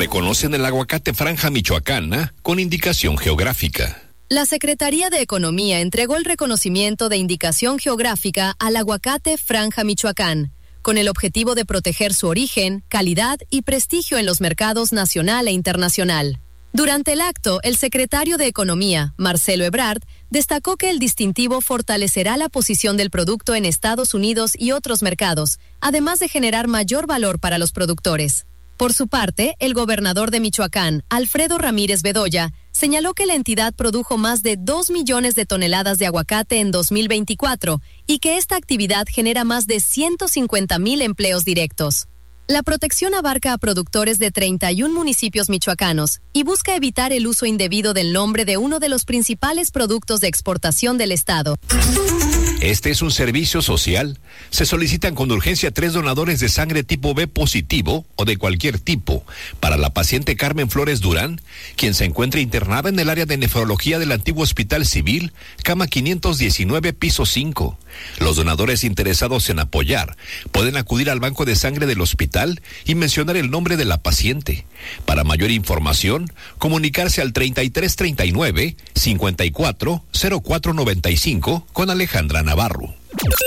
Reconocen el aguacate Franja Michoacana con indicación geográfica. La Secretaría de Economía entregó el reconocimiento de indicación geográfica al aguacate Franja Michoacán, con el objetivo de proteger su origen, calidad y prestigio en los mercados nacional e internacional. Durante el acto, el secretario de Economía, Marcelo Ebrard, destacó que el distintivo fortalecerá la posición del producto en Estados Unidos y otros mercados, además de generar mayor valor para los productores. Por su parte, el gobernador de Michoacán, Alfredo Ramírez Bedoya, señaló que la entidad produjo más de 2 millones de toneladas de aguacate en 2024 y que esta actividad genera más de 150,000 empleos directos. La protección abarca a productores de 31 municipios michoacanos y busca evitar el uso indebido del nombre de uno de los principales productos de exportación del estado. Este es un servicio social. Se solicitan con urgencia 3 donadores de sangre tipo B positivo o de cualquier tipo para la paciente Carmen Flores Durán, quien se encuentra internada en el área de nefrología del antiguo Hospital Civil, cama 519, piso 5. Los donadores interesados en apoyar pueden acudir al banco de sangre del hospital y mencionar el nombre de la paciente. Para mayor información, comunicarse al 3339 540495 con Alejandra Navarro.